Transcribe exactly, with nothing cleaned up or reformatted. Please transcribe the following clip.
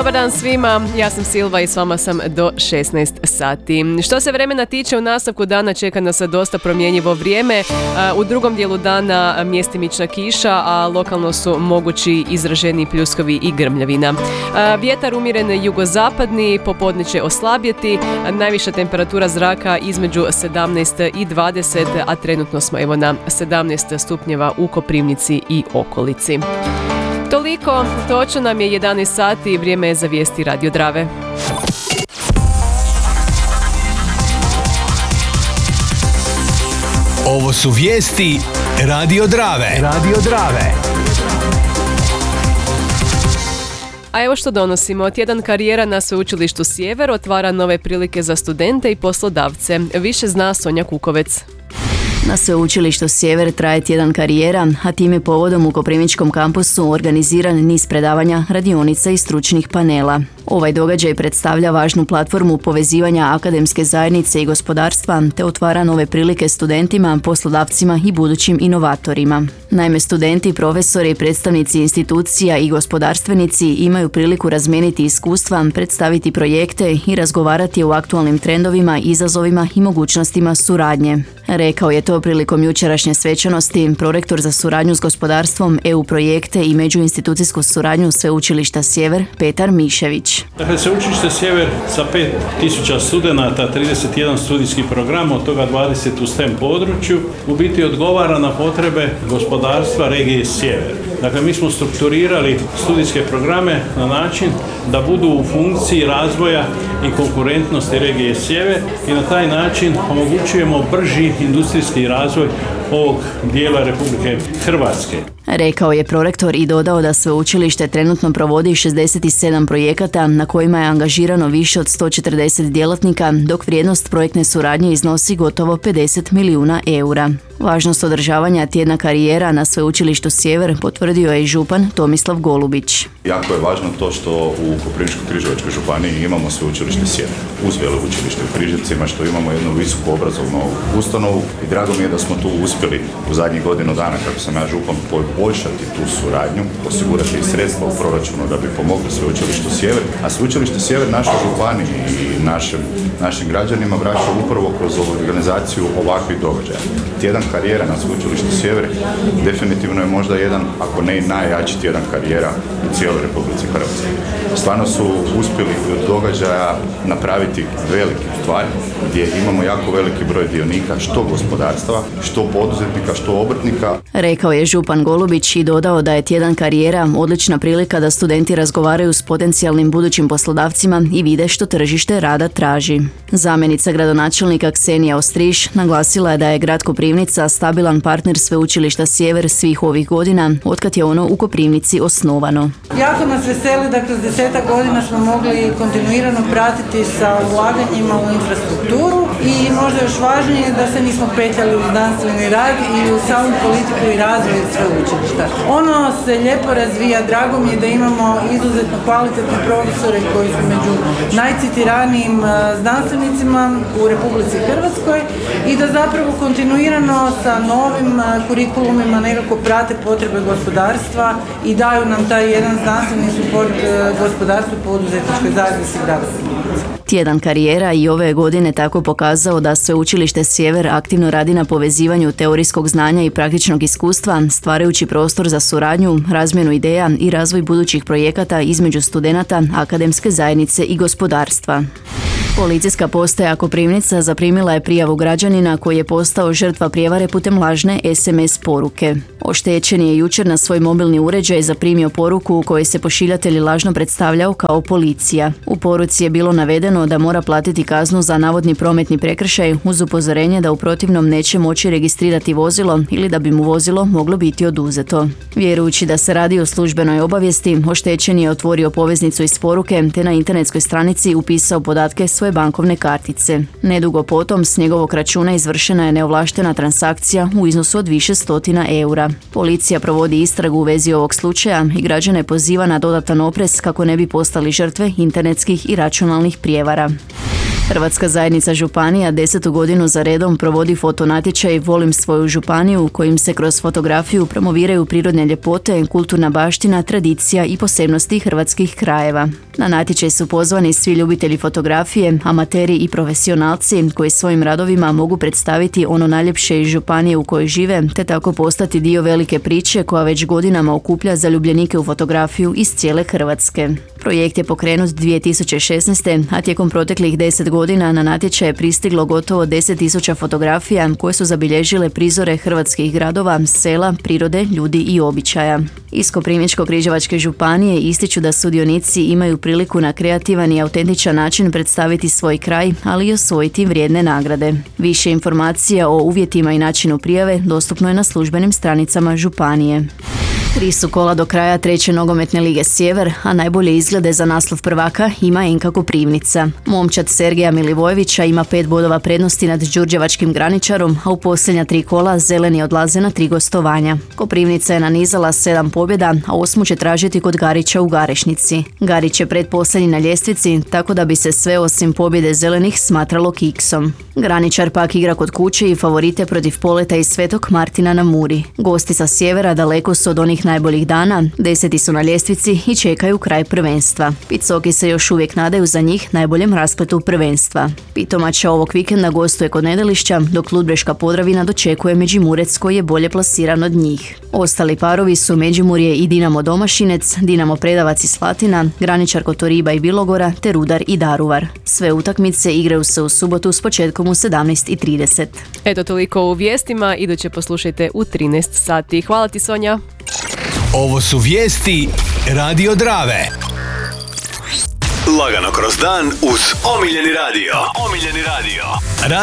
Dobar dan svima, ja sam Silva i s vama sam do šesnaest sati. Što se vremena tiče, u nastavku dana čeka nas dosta promjenjivo vrijeme. U drugom dijelu dana mjestimična kiša, a lokalno su mogući izraženi pljuskovi i grmljavina. Vjetar umjeren jugozapadni, popodne će oslabjeti, najviša temperatura zraka između sedamnaest i dvadeset, a trenutno smo evo na sedamnaest stupnjeva u Koprivnici i okolici. Toliko, točno nam je jedanaest sati i vrijeme je za vijesti Radio Drave. Ovo su vijesti Radio Drave. Radio Drave. A evo što donosimo. Tjedan karijera na Sveučilištu Sjever otvara nove prilike za studente i poslodavce. Više zna Sonja Kukovec. Na Sveučilištu Sjever traje tjedan karijera, a time povodom u Koprivničkom kampusu organiziran niz predavanja, radionica i stručnih panela. Ovaj događaj predstavlja važnu platformu povezivanja akademske zajednice i gospodarstva, te otvara nove prilike studentima, poslodavcima i budućim inovatorima. Naime, studenti, profesori, predstavnici institucija i gospodarstvenici imaju priliku razmijeniti iskustva, predstaviti projekte i razgovarati o aktualnim trendovima, izazovima i mogućnostima suradnje. Rekao je to prilikom jučerašnje svečanosti prorektor za suradnju s gospodarstvom, E U projekte i međuinstitucijsku suradnju Sveučilišta Sjever, Petar Mišević. Dakle, Sveučilište Sjever sa pet tisuća studenata, trideset jedan studijski program, od toga dvadeset u STEM području, u biti odgovara na potrebe gospodarstva regije Sjever. Dakle, mi smo strukturirali studijske programe na način da budu u funkciji razvoja i konkurentnosti regije Sjever i na taj način omogućujemo brži industrijski razvoj ovog dijela Republike Hrvatske. Rekao je prorektor i dodao da sveučilište trenutno provodi šezdeset sedam projekata na kojima je angažirano više od sto četrdeset djelatnika, dok vrijednost projektne suradnje iznosi gotovo pedeset milijuna eura. Važnost održavanja tjedna karijera na Sveučilištu Sjever potvrdio je i župan Tomislav Golubić. Jako je važno to što u Koprivničko-križevačkoj županiji imamo Sveučilište Sjever uz veleučilište u Križevcima, što imamo jednu visoku obrazovnu ustanovu i drago mi je da smo tu uspjeli u zadnjih godinu dana, kako sam ja župan, poboljšati tu suradnju, osigurati i sredstva u proračunu da bi pomogli Sveučilištu Sjever, a Sveučilište Sjever našoj županiji i našim, našim građanima vraća upravo kroz organizaciju ovakvih događaja. Tjedan karijera na Sveučilištu Sjever definitivno je možda jedan, ako ne i najjači tjedan karijera u cijeloj Republici Hrvatskoj. Stvarno su uspjeli od događaja napraviti velike stvari gdje imamo jako veliki broj dionika, što gospodarstva, što poduzetnika, što obrtnika. Rekao je župan Golubić i dodao da je tjedan karijera odlična prilika da studenti razgovaraju s potencijalnim budućim poslodavcima i vide što tržište rada traži. Zamjenica gradonačelnika Ksenija Ostriš naglasila je da je grad Koprivnica stabilan partner Sveučilišta Sjever svih ovih godina, otkad je ono u Koprivnici osnovano. Jako nas veseli da kroz desetak godina smo mogli kontinuirano pratiti sa ulaganjima u infrastrukturu i možda još važnije da se nismo petljali u znanstveni rad i u samu politiku i razvoj sveučilišta. Ono se lijepo razvija, drago mi je da imamo izuzetno kvalitetne profesore koji su među najcitiranijim znanstvenicima u Republici Hrvatskoj i da zapravo kontinuirano sa novim kurikulumima nekako prate potrebe gospodarstva i daju nam taj jedan znanstveni suport gospodarstvu i poduzetničkoj zajednici grada Koprivnice. Tjedan karijera i ove godine tako pokazao da Sveučilište Sjever aktivno radi na povezivanju teorijskog znanja i praktičnog iskustva, stvarajući prostor za suradnju, razmjenu ideja i razvoj budućih projekata između studenata, akademske zajednice i gospodarstva. Policijska postaja Koprivnica zaprimila je prijavu građanina koji je postao žrtva prijevare putem lažne es em es poruke. Oštećeni je jučer na svoj mobilni uređaj zaprimio poruku u kojoj se pošiljatelj lažno predstavljao kao policija. U poruci je bilo navedeno da mora platiti kaznu za navodni prometni prekršaj uz upozorenje da u protivnom neće moći registrirati vozilo ili da bi mu vozilo moglo biti oduzeto. Vjerujući da se radi o službenoj obavijesti, oštećeni je otvorio poveznicu iz poruke te na internetskoj stranici upisao podatke svoje bankovne kartice. Nedugo potom s njegovog računa izvršena je neovlaštena transakcija u iznosu od više stotina eura. Policija provodi istragu u vezi ovog slučaja i građane poziva na dodatan oprez kako ne bi postali žrtve internetskih i računalnih prijevara. Hrvatska zajednica županija desetu godinu za redom provodi fotonatječaj Volim svoju županiju, kojim se kroz fotografiju promoviraju prirodne ljepote, kulturna baština, tradicija i posebnosti hrvatskih krajeva. Na natječaj su pozvani svi ljubitelji fotografije, amateri i profesionalci koji svojim radovima mogu predstaviti ono najljepše iz županije u kojoj žive, te tako postati dio velike priče koja već godinama okuplja zaljubljenike u fotografiju iz cijele Hrvatske. Projekt je pokrenut dvije tisuće šesnaeste. a tijekom proteklih deset godina na natječaj je pristiglo gotovo deset tisuća fotografija koje su zabilježile prizore hrvatskih gradova, sela, prirode, ljudi i običaja. Iz Koprivničko-križevačke županije ističu da sudionici imaju priliku na kreativan i autentičan način predstaviti svoj kraj, ali i osvojiti vrijedne nagrade. Više informacija o uvjetima i načinu prijave dostupno je na službenim stranicama županije. Tri su kola do kraja treće nogometne lige Sjever, a najbolje izglede za naslov prvaka ima Enka Koprivnica. Momčad Sergeja Milivojevića ima pet bodova prednosti nad đurđevačkim Graničarom, a u posljednja tri kola zeleni odlaze na tri gostovanja. Koprivnica je nanizala sedam pobjeda, a osmu će tražiti kod Garića u Garešnici. Garić je pretposljednji na ljestvici, tako da bi se sve osim pobjede zelenih smatralo kiksom. Graničar pak igra kod kuće i favorite protiv Poleta i Svetog Martina na Muri. Gosti sa sjevera daleko su od onih najboljih dana, deseti su na ljestvici i čekaju kraj prvenstva. Picoki se još uvijek nadaju za njih najboljem raspletu prvenstva. Pitomača ovog vikenda gostuje kod Nedelišća, dok Ludbreška Podravina dočekuje Međimurec koji je bolje plasiran od njih. Ostali parovi su Međimurje i Dinamo Domašinec, Dinamo Predavac i Slatina, Graničar Kotoriba i Bilogora te Rudar i Daruvar. Sve utakmice igraju se u subotu s početkom u sedamnaest i trideset. Eto toliko u vijestima, iduće poslušajte u trinaest sati. Hvala ti, Sonja. Ovo su vijesti Radio Drave. Lagano kroz dan uz omiljeni radio. Omiljeni radio.